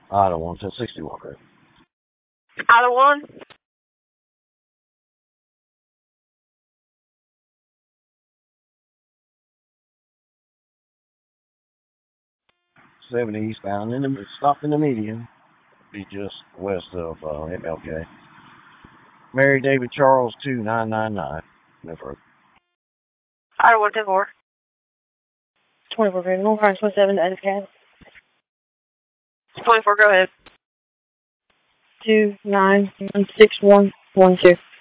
Either one, 1061, correct. Either one? 70 eastbound, stopped in the median. Be just west of MLK. Mary David Charles 2999. No further. Either one, 10-4. 24 Green, 127 to Edcast. 24, go ahead. 296112.